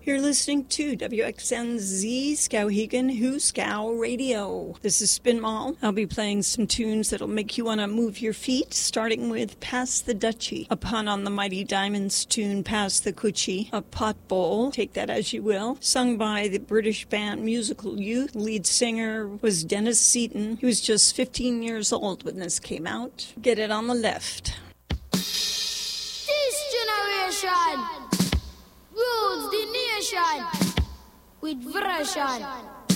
You're listening to WXNZ Skowhegan Who Scow Radio. This is Spin Mall. I'll be playing some tunes that'll make you want to move your feet, starting with Pass the Dutchie, a pun on the Mighty Diamonds tune Pass the Coochie, a pot bowl, take that as you will, sung by the British band Musical Youth. Lead singer was Dennis Seaton. He was just 15 years old when this came out. Get it on the left. This generation rules the nation with version.